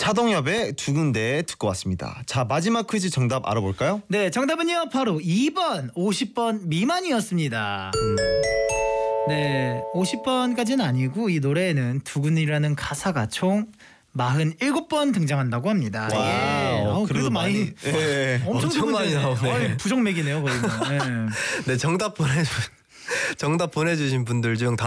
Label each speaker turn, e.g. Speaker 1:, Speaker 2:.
Speaker 1: 차동엽의 두 군데 듣고 왔습니다. 자, 마지막 퀴즈 정답 알아볼까요?
Speaker 2: 네, 정답은요 바로 2번 50번 미만이었습니다. 네, 50번까지는 아니고 이 노래에는 두근이라는 가사가 총 47번 등장한다고 합니다.
Speaker 1: 와우,
Speaker 2: 그래도 많이
Speaker 1: 예.
Speaker 2: 엄청
Speaker 3: 많이 나오네.
Speaker 2: 부정맥이네요, 거의. 뭐. 예.
Speaker 3: 네, 정답 보내주신 분들 중